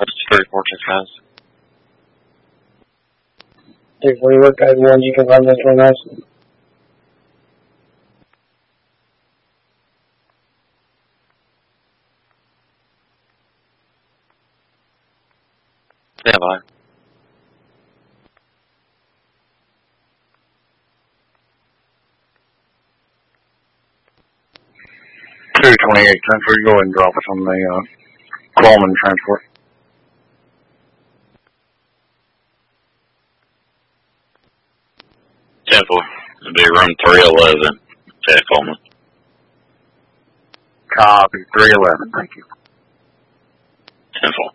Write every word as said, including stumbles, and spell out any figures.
That's thirty-four six guys. If we work guys one, you can run this one, guys. Yeah, bye. two twenty-eight, transfer, go ahead and drop us on the uh, Coleman transport. ten four. It'll be room three eleven. Jack Coleman. Copy, three eleven, thank you. ten four.